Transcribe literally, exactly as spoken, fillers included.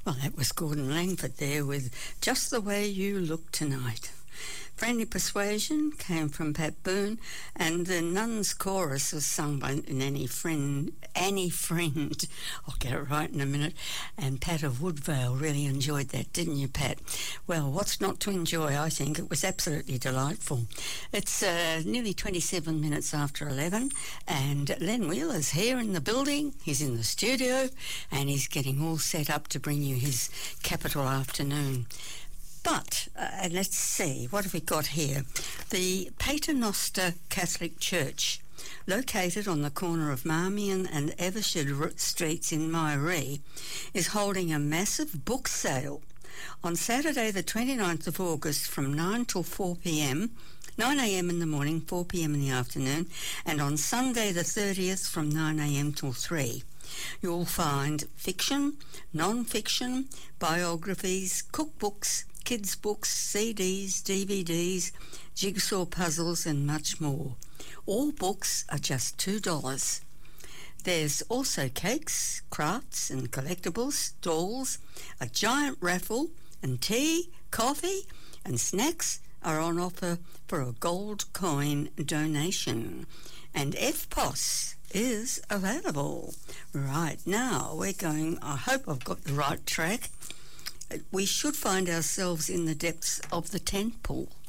Well, that was Gordon Langford there with Just the Way You Look Tonight. Friendly Persuasion came from Pat Boone, and the Nuns Chorus was sung by Annie Friend. Annie Friend. I'll get it right in a minute. And Pat of Woodvale really enjoyed that, didn't you, Pat? Well, what's not to enjoy? I think it was absolutely delightful. It's uh, nearly twenty-seven minutes after eleven, and Len Wheeler's here in the building. He's in the studio, and he's getting all set up to bring you his Capital Afternoon. But uh, let's see, what have we got here? The Paternoster Catholic Church, located on the corner of Marmion and Evershed Streets in Myree, is holding a massive book sale on Saturday the twenty-ninth of August from nine till four p.m, nine a.m. in the morning, four p.m. in the afternoon, and on Sunday the thirtieth from nine a.m. till three. You'll find fiction, non-fiction, biographies, cookbooks, kids' books, C Ds, D V Ds, jigsaw puzzles and much more. All books are just two dollars. There's also cakes, crafts and collectibles, stalls, a giant raffle, and tea, coffee and snacks are on offer for a gold coin donation. And F P O S is available. Right, now we're going, I hope I've got the right track. We should find ourselves in the depths of the tent pool.